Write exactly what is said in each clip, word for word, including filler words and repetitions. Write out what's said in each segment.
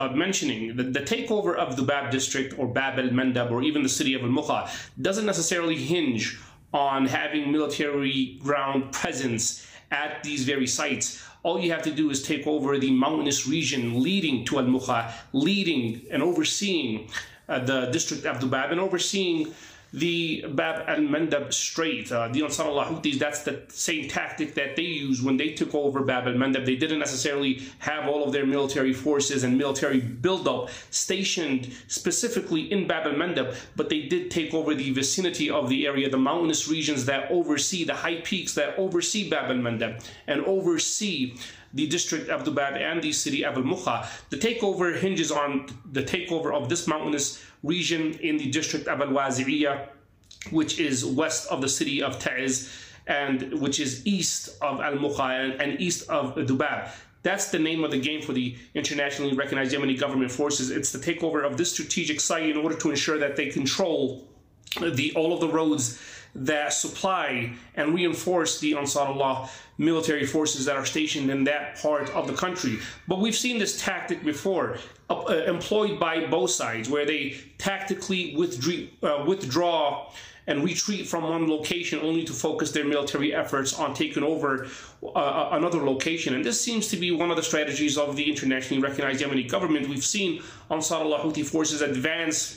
of mentioning, the, the takeover of the Bab district or Bab al-Mandab or even the city of Al-Mukha doesn't necessarily hinge on having military ground presence at these very sites. All you have to do is take over the mountainous region leading to Al-Mukha, leading and overseeing uh, the district of Dubab and overseeing the Bab al-Mandab Strait. Uh, the Ansar Allah Houthis, that's the same tactic that they used when they took over Bab al-Mandab. They didn't necessarily have all of their military forces and military buildup stationed specifically in Bab al-Mandab, but they did take over the vicinity of the area, the mountainous regions that oversee, the high peaks that oversee Bab al-Mandab and oversee the district of Dubab and the city of Al-Mukha. The takeover hinges on the takeover of this mountainous region in the district of Al-Wazi'iyah, which is west of the city of Ta'iz and which is east of Al-Mukha and, and east of Dubab. That's the name of the game for the internationally recognized Yemeni government forces. It's the takeover of this strategic site in order to ensure that they control the all of the roads that supply and reinforce the Ansar Allah military forces that are stationed in that part of the country. But we've seen this tactic before, uh, employed by both sides, where they tactically withdraw, uh, withdraw and retreat from one location only to focus their military efforts on taking over uh, another location. And this seems to be one of the strategies of the internationally recognized Yemeni government. We've seen Ansar Allah Houthi forces advance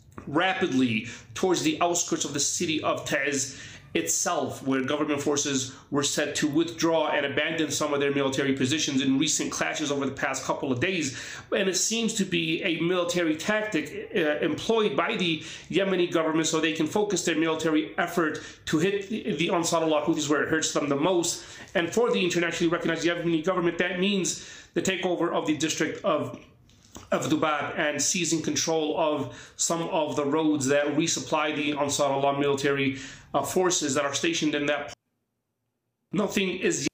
rapidly towards the outskirts of the city of Ta'iz itself, where government forces were set to withdraw and abandon some of their military positions in recent clashes over the past couple of days. And it seems to be a military tactic uh, employed by the Yemeni government so they can focus their military effort to hit the, the Ansar Allah Houthis where it hurts them the most. And for the internationally recognized Yemeni government, that means the takeover of the district of of Dubab and seizing control of some of the roads that resupply the Ansar Allah military uh, forces that are stationed in that. Nothing is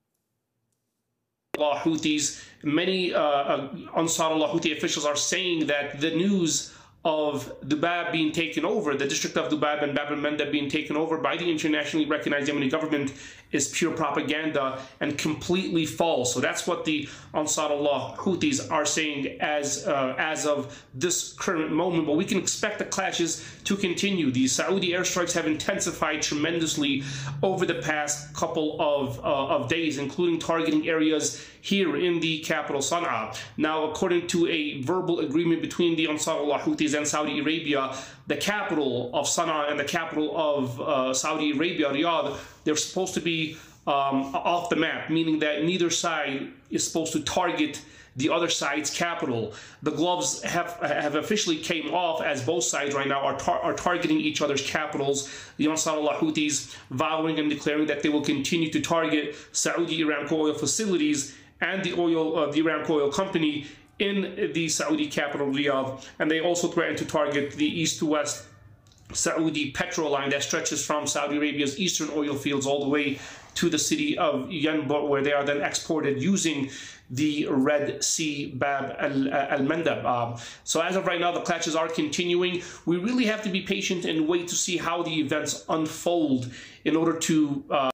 Allah Houthis. Many uh, uh, Ansar Allah Houthi officials are saying that the news of Dubab being taken over, the district of Dubab and Bab al-Mandab being taken over by the internationally recognized Yemeni government, is pure propaganda and completely false. So that's what the Ansar Allah Houthis are saying as uh, as of this current moment. But we can expect the clashes to continue. The Saudi airstrikes have intensified tremendously over the past couple of, uh, of days, including targeting areas here in the capital, Sana'a. Now, according to a verbal agreement between the Ansar Allah Houthis and Saudi Arabia, the capital of Sana'a and the capital of uh, Saudi Arabia, Riyadh, they're supposed to be um, off the map, meaning that neither side is supposed to target the other side's capital. The gloves have have officially came off, as both sides right now are, tar are targeting each other's capitals. The Ansar Allah Houthis vowing and declaring that they will continue to target Saudi Aramco oil facilities and the oil uh, the Aramco oil company in the Saudi capital, Riyadh. And they also threaten to target the east to west Saudi petrol line that stretches from Saudi Arabia's eastern oil fields all the way to the city of Yanbu, where they are then exported using the Red Sea Bab al-Mandab. Um, so as of right now, the clashes are continuing. We really have to be patient and wait to see how the events unfold in order to... Uh...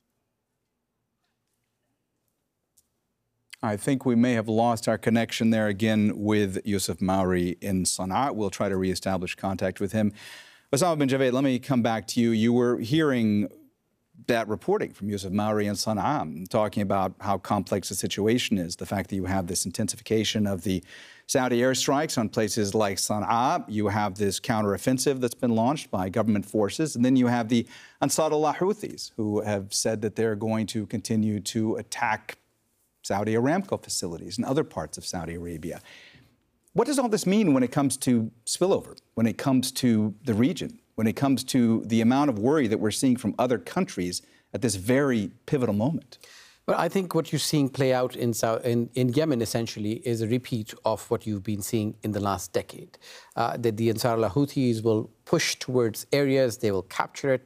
I think we may have lost our connection there again with Yusuf Mauri in Sana'a. We'll try to reestablish contact with him. Osama bin Javed, let me come back to you. You were hearing that reporting from Yusuf Mauri in Sana'a, talking about how complex the situation is, the fact that you have this intensification of the Saudi airstrikes on places like Sana'a. You have this counteroffensive that's been launched by government forces, and then you have the Ansar Allah Houthis, who have said that they're going to continue to attack Saudi Aramco facilities and other parts of Saudi Arabia. What does all this mean when it comes to spillover, when it comes to the region, when it comes to the amount of worry that we're seeing from other countries at this very pivotal moment? Well, I think what you're seeing play out in, in, in Yemen, essentially, is a repeat of what you've been seeing in the last decade. Uh, that the Ansar Allah Houthis will push towards areas, they will capture it,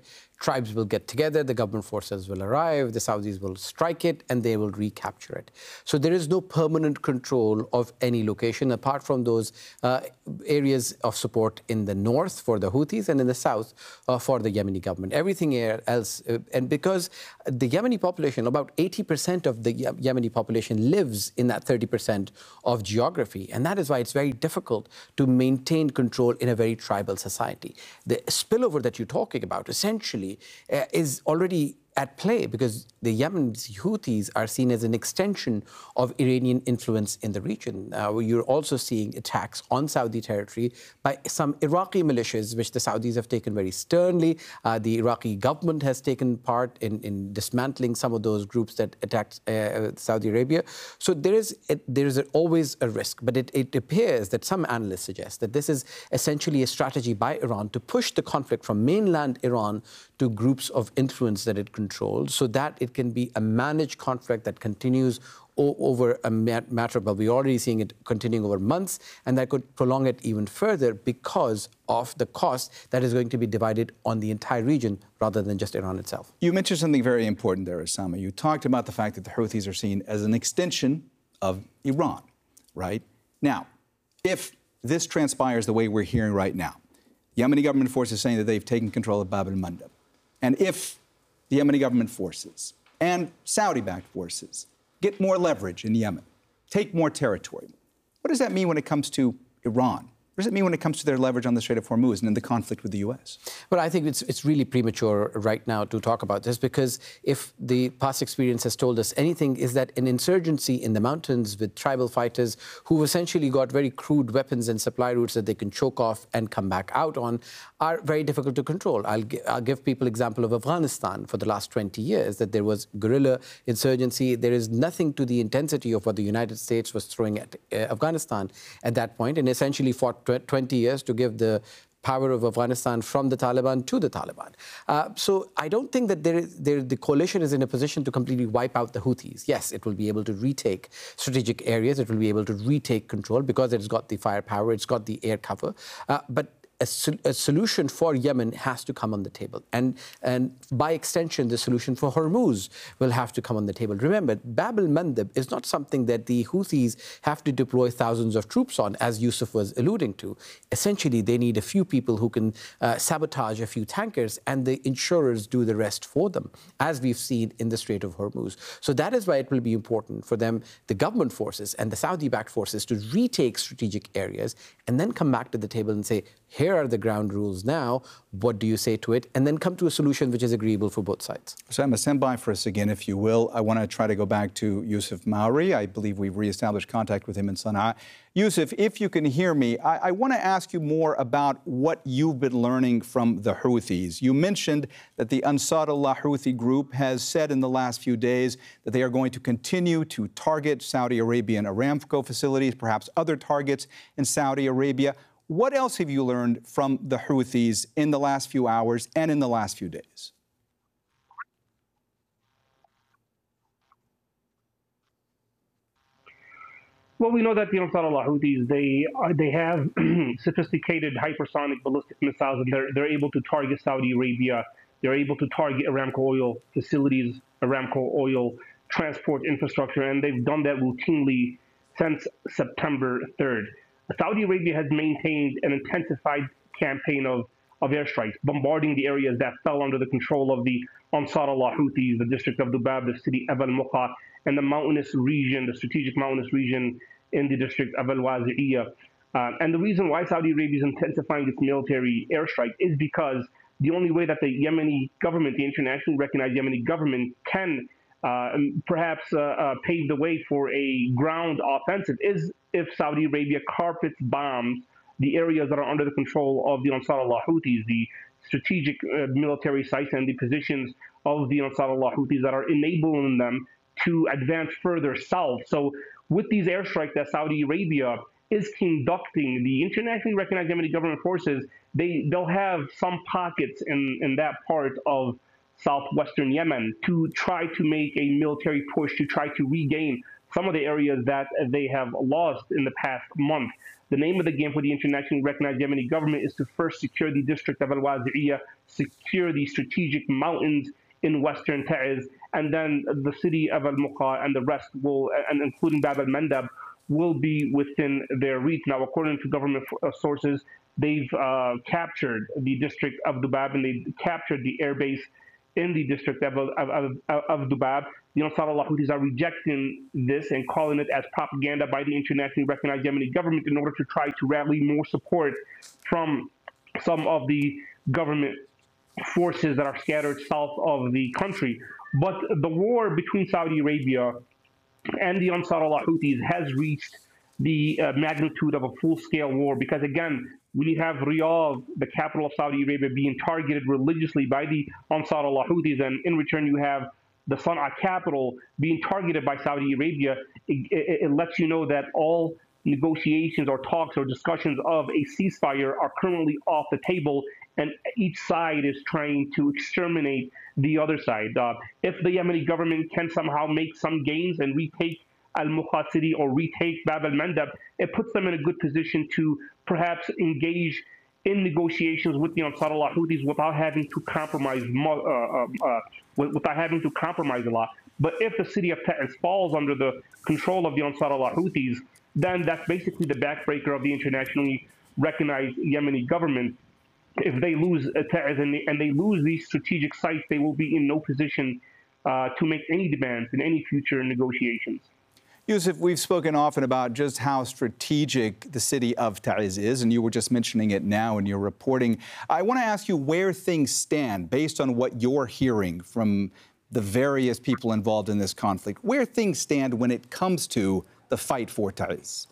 tribes will get together, the government forces will arrive, the Saudis will strike it, and they will recapture it. So there is no permanent control of any location apart from those uh, areas of support in the north for the Houthis and in the south uh, for the Yemeni government. Everything else, uh, and because the Yemeni population, about eighty percent of the Yemeni population lives in that thirty percent of geography, and that is why it's very difficult to maintain control in a very tribal society. The spillover that you're talking about essentially uh, is already at play because the Yemen's Houthis are seen as an extension of Iranian influence in the region. Uh, you're also seeing attacks on Saudi territory by some Iraqi militias, which the Saudis have taken very sternly. Uh, the Iraqi government has taken part in, in dismantling some of those groups that attacked uh, Saudi Arabia. So there is it, there is a, always a risk, but it, it appears that some analysts suggest that this is essentially a strategy by Iran to push the conflict from mainland Iran to groups of influence that it controls, so that it can be a managed conflict that continues o over a matter of, well, we're already seeing it continuing over months, and that could prolong it even further because of the cost that is going to be divided on the entire region rather than just Iran itself. You mentioned something very important there, Osama. You talked about the fact that the Houthis are seen as an extension of Iran, right? Now, if this transpires the way we're hearing right now, Yemeni government forces saying that they've taken control of Bab al-Mandab, and if the Yemeni government forces and Saudi-backed forces get more leverage in Yemen, take more territory, what does that mean when it comes to Iran? What does it mean when it comes to their leverage on the Strait of Hormuz and in the conflict with the U S? Well, I think it's, it's really premature right now to talk about this because if the past experience has told us anything, is that an insurgency in the mountains with tribal fighters who essentially got very crude weapons and supply routes that they can choke off and come back out on are very difficult to control. I'll, I'll give people example of Afghanistan for the last twenty years, that there was guerrilla insurgency. There is nothing to the intensity of what the United States was throwing at uh, Afghanistan at that point, and essentially fought twenty years to give the power of Afghanistan from the Taliban to the Taliban. Uh, so I don't think that there is, there, the coalition is in a position to completely wipe out the Houthis. Yes, it will be able to retake strategic areas. It will be able to retake control because it's got the firepower, it's got the air cover. Uh, but A, sol a solution for Yemen has to come on the table. And, and by extension, the solution for Hormuz will have to come on the table. Remember, Bab al-Mandab is not something that the Houthis have to deploy thousands of troops on, as Yusuf was alluding to. Essentially, they need a few people who can uh, sabotage a few tankers, and the insurers do the rest for them, as we've seen in the Strait of Hormuz. So that is why it will be important for them, the government forces and the Saudi-backed forces, to retake strategic areas and then come back to the table and say, here are the ground rules now, what do you say to it? And then come to a solution which is agreeable for both sides. Osama, stand by for us again, if you will. I want to try to go back to Yusuf Mawry. I believe we've reestablished contact with him in Sana'a. Yusuf, if you can hear me, I, I want to ask you more about what you've been learning from the Houthis. You mentioned that the Ansar Allah Houthi group has said in the last few days that they are going to continue to target Saudi Arabian Aramco facilities, perhaps other targets in Saudi Arabia. What else have you learned from the Houthis in the last few hours and in the last few days? Well, we know that the Ansar Allah Houthis, they are, they have sophisticated hypersonic ballistic missiles, and they're, they're able to target Saudi Arabia. They're able to target Aramco oil facilities, Aramco oil transport infrastructure, and they've done that routinely since September third. Saudi Arabia has maintained an intensified campaign of, of airstrikes, bombarding the areas that fell under the control of the Ansar Allah Houthis, the district of Dubab, the city of Al-Muqa, and the mountainous region, the strategic mountainous region in the district of Al-Wazi'iyah. Uh, and the reason why Saudi Arabia is intensifying its military airstrike is because the only way that the Yemeni government, the internationally recognized Yemeni government, can uh, perhaps uh, uh, pave the way for a ground offensive is if Saudi Arabia carpets bombs the areas that are under the control of the Ansar Allah Houthis, the strategic uh, military sites and the positions of the Ansar Allah Houthis that are enabling them to advance further south. So with these airstrikes that Saudi Arabia is conducting, the internationally recognized Yemeni government forces, they, they'll have some pockets in, in that part of southwestern Yemen to try to make a military push to try to regain some of the areas that they have lost in the past month. The name of the game for the internationally recognized Yemeni government is to first secure the district of Al-Wazi'iyah, secure the strategic mountains in western Ta'ez, and then the city of Al-Muqa and the rest will, and including Bab al-Mandab, will be within their reach. Now, according to government sources, they've uh, captured the district of Dubab, and they captured the airbase in the district of, of, of, of Dubab. The Ansar Allah Houthis are rejecting this and calling it as propaganda by the internationally recognized Yemeni government in order to try to rally more support from some of the government forces that are scattered south of the country. But the war between Saudi Arabia and the Ansar Allah Houthis has reached the uh, magnitude of a full-scale war because, again, we have Riyadh, the capital of Saudi Arabia, being targeted religiously by the Ansar Allah Houthis, and in return you have the Sana'a capital being targeted by Saudi Arabia. It, it, it lets you know that all negotiations or talks or discussions of a ceasefire are currently off the table, and each side is trying to exterminate the other side. Uh, if the Yemeni government can somehow make some gains and retake Al-Muqa city or retake Bab al-Mandab, it puts them in a good position to perhaps engage in negotiations with the Ansar Allah Houthis without having to compromise, uh, uh, uh, without having to compromise a lot. But if the city of Ta'ez falls under the control of the Ansar Allah Houthis, then that's basically the backbreaker of the internationally recognized Yemeni government. If they lose Ta'ez and they, and they lose these strategic sites, they will be in no position uh, to make any demands in any future negotiations. Yusuf, we've spoken often about just how strategic the city of Ta'ez is, and you were just mentioning it now in your reporting. I want to ask you where things stand based on what you're hearing from the various people involved in this conflict, where things stand when it comes to the fight for Ta'ez.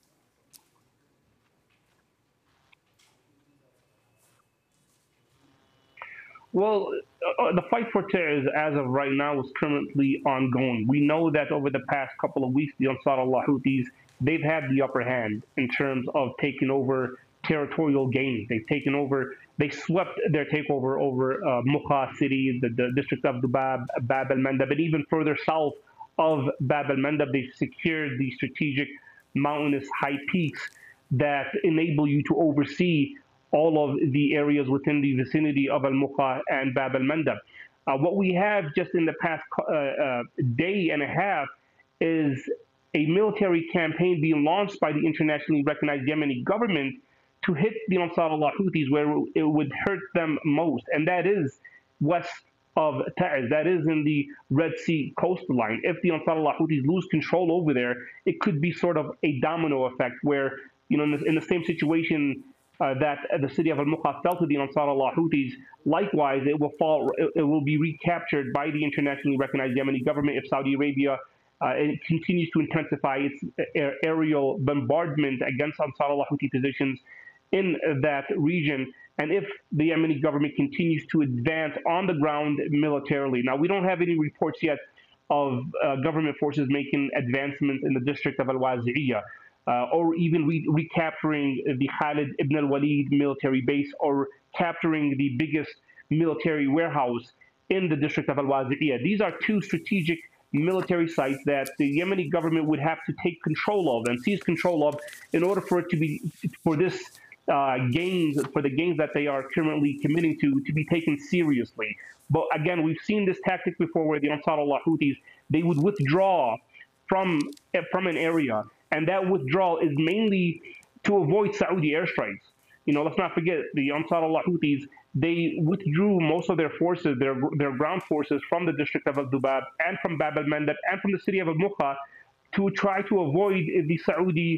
Well, uh, the fight for Ta'ez as of right now is currently ongoing. We know that over the past couple of weeks, the Ansar Allah Houthis, they've had the upper hand in terms of taking over territorial gains. They've taken over, they swept their takeover over uh, Muqa city, the, the district of Dubab, Bab al-Mandab, and even further south of Bab al-Mandab, they've secured the strategic mountainous high peaks that enable you to oversee all of the areas within the vicinity of Al-Muqa and Bab al-Mandab. Uh, what we have just in the past uh, uh, day and a half is a military campaign being launched by the internationally recognized Yemeni government to hit the Ansar Allah Houthis where it would hurt them most, and that is west of Ta'ez, that is in the Red Sea coastline. If the Ansar Allah Houthis lose control over there, it could be sort of a domino effect where, you know, in the, in the same situation Uh, that uh, the city of Al-Muqa fell to the Ansar Allah Houthis, likewise, it will fall. It, it will be recaptured by the internationally recognized Yemeni government if Saudi Arabia uh, it continues to intensify its air, aerial bombardment against Ansar Allah Houthi positions in uh, that region, and if the Yemeni government continues to advance on the ground militarily. Now, we don't have any reports yet of uh, government forces making advancements in the district of Al-Wazi'iyah. Uh, or even re recapturing the Khalid ibn al-Walid military base, or capturing the biggest military warehouse in the district of Al-Wazi'iyah. These are two strategic military sites that the Yemeni government would have to take control of and seize control of in order for it to be, for this uh, gains, for the gains that they are currently committing to, to be taken seriously. But again, we've seen this tactic before where the Ansar Allah Houthis, they would withdraw from, from an area, and that withdrawal is mainly to avoid Saudi airstrikes. You know, let's not forget the Ansar Allah Houthis, they withdrew most of their forces, their, their ground forces from the district of Al-Dubab and from Bab al-Mandab and from the city of Al-Muqa to try to avoid the Saudi,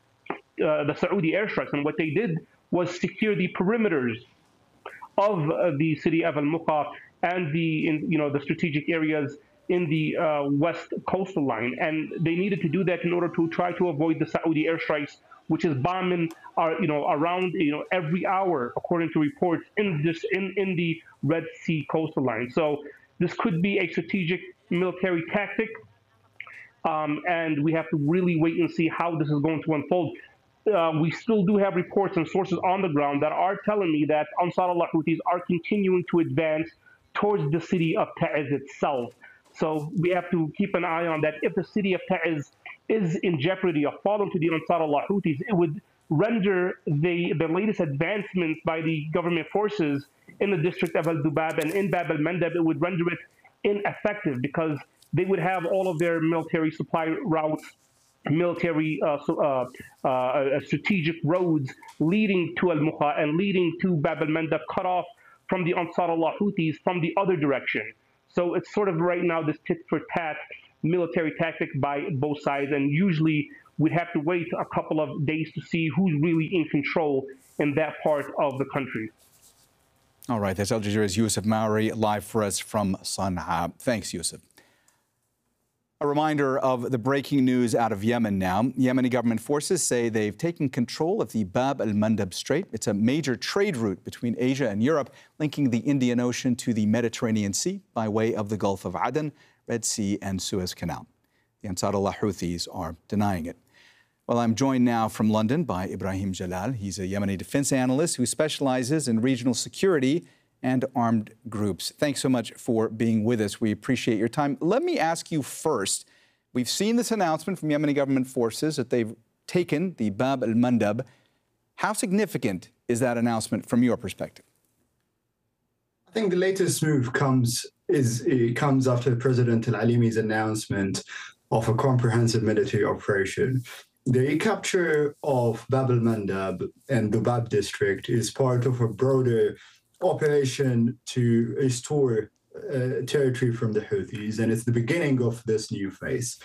uh, the Saudi airstrikes. And what they did was secure the perimeters of uh, the city of Al-Muqa and the, in, you know, the strategic areas in the uh, west coastal line, and they needed to do that in order to try to avoid the Saudi airstrikes, which is bombing, are you know around you know every hour, according to reports in this in in the Red Sea coastal line. So this could be a strategic military tactic, um, and we have to really wait and see how this is going to unfold. Uh, we still do have reports and sources on the ground that are telling me that Ansar Allah Houthis are continuing to advance towards the city of Ta'ez itself. So we have to keep an eye on that. If the city of Ta'ez is in jeopardy of falling to the Ansar Allah Houthis, it would render the, the latest advancements by the government forces in the district of Al-Dubab and in Bab al-Mandab, it would render it ineffective because they would have all of their military supply routes, military uh, uh, uh, strategic roads leading to Al-Mukha and leading to Bab al-Mandab cut off from the Ansar Allah Houthis from the other direction. So it's sort of right now this tit for tat military tactic by both sides, and usually we'd have to wait a couple of days to see who's really in control in that part of the country. All right, that's Al Jazeera's Yusuf Mauri live for us from Sana'a. Thanks, Yusuf. A reminder of the breaking news out of Yemen now. Yemeni government forces say they've taken control of the Bab al-Mandab Strait. It's a major trade route between Asia and Europe, linking the Indian Ocean to the Mediterranean Sea by way of the Gulf of Aden, Red Sea and Suez Canal. The Ansar Allah Houthis are denying it. Well, I'm joined now from London by Ibrahim Jalal. He's a Yemeni defense analyst who specializes in regional security and armed groups. Thanks so much for being with us. We appreciate your time. Let me ask you first, we've seen this announcement from Yemeni government forces that they've taken the Bab al-Mandab. How significant is that announcement from your perspective? I think the latest move comes is it comes after President Al-Alimi's announcement of a comprehensive military operation. The recapture of Bab al-Mandab and the Dubab district is part of a broader operation to restore uh, territory from the Houthis, and it's the beginning of this new phase.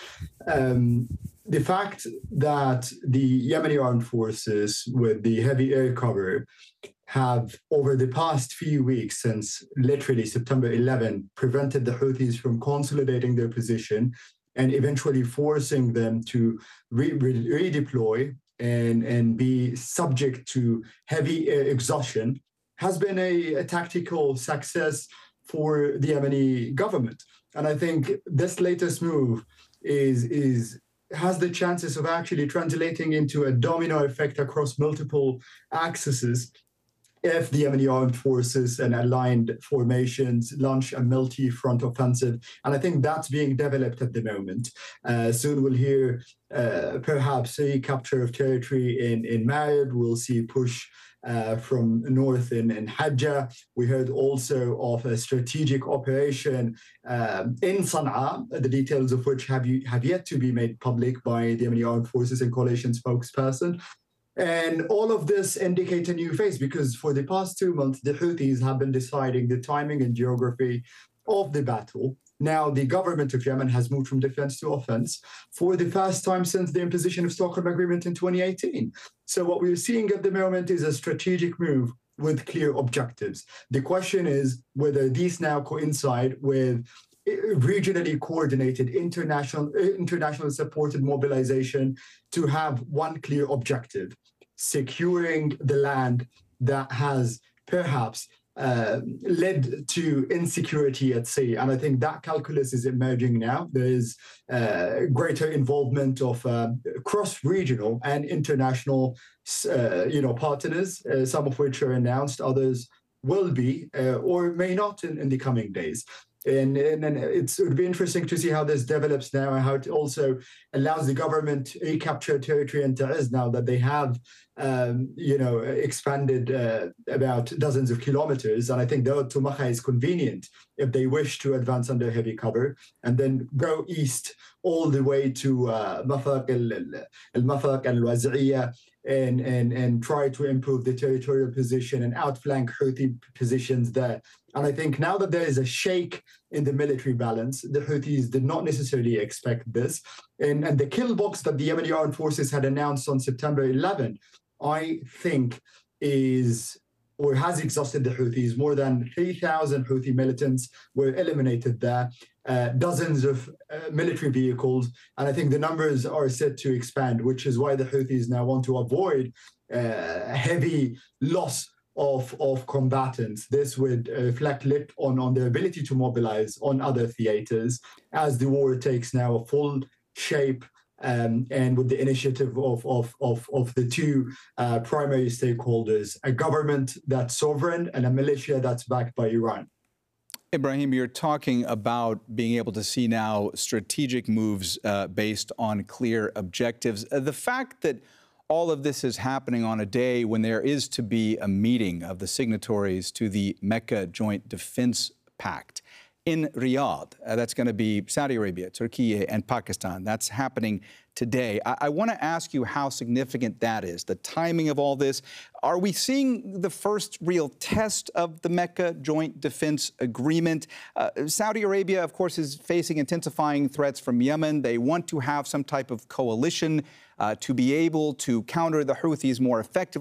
Um, the fact that the Yemeni armed forces, with the heavy air cover, have over the past few weeks, since literally September eleventh, prevented the Houthis from consolidating their position and eventually forcing them to re re redeploy and, and be subject to heavy air exhaustion, has been a, a tactical success for the Yemeni government. And I think this latest move is, is has the chances of actually translating into a domino effect across multiple axes if the Yemeni armed forces and aligned formations launch a multi-front offensive. And I think that's being developed at the moment. Uh, soon we'll hear uh, perhaps a capture of territory in, in Marib. We'll see push uh, from north in, in Hajjah. We heard also of a strategic operation uh, in Sana'a, the details of which have, you, have yet to be made public by the Yemeni armed forces and coalition spokesperson. And all of this indicates a new phase, because for the past two months, the Houthis have been deciding the timing and geography of the battle. Now, the government of Yemen has moved from defense to offense for the first time since the imposition of Stockholm Agreement in twenty eighteen. So what we're seeing at the moment is a strategic move with clear objectives. The question is whether these now coincide with regionally coordinated international international supported mobilization to have one clear objective: securing the land that has perhaps uh, led to insecurity at sea. And I think that calculus is emerging now. There is uh, greater involvement of uh, cross-regional and international uh, you know, partners, uh, some of which are announced, others will be uh, or may not in, in the coming days. And, and, and it's, it would be interesting to see how this develops now, and how it also allows the government to recapture territory in Ta'izz now that they have, um, you know, expanded uh, about dozens of kilometers. And I think the to Makha is convenient if they wish to advance under heavy cover and then go east all the way to uh, Mafaq al-Mafaq al-Waz'iyah and, and, and try to improve the territorial position and outflank Houthi positions there. And I think now that there is a shake in the military balance, the Houthis did not necessarily expect this. And, and the kill box that the Yemeni armed forces had announced on September eleventh, I think is or has exhausted the Houthis. More than three thousand Houthi militants were eliminated there, uh, dozens of uh, military vehicles. And I think the numbers are set to expand, which is why the Houthis now want to avoid uh, heavy loss of, of combatants. This would uh, reflect lit on, on their ability to mobilize on other theaters as the war takes now a full shape, um, and with the initiative of, of, of, of the two uh, primary stakeholders, a government that's sovereign and a militia that's backed by Iran. Ibrahim, you're talking about being able to see now strategic moves uh, based on clear objectives. Uh, the fact that all of this is happening on a day when there is to be a meeting of the signatories to the Mecca Joint Defense Pact in Riyadh, uh, that's going to be Saudi Arabia, Turkey, and Pakistan. That's happening today. I, I want to ask you how significant that is, the timing of all this. Are we seeing the first real test of the Mecca Joint Defense Agreement? Uh, Saudi Arabia, of course, is facing intensifying threats from Yemen. They want to have some type of coalition uh, to be able to counter the Houthis more effectively.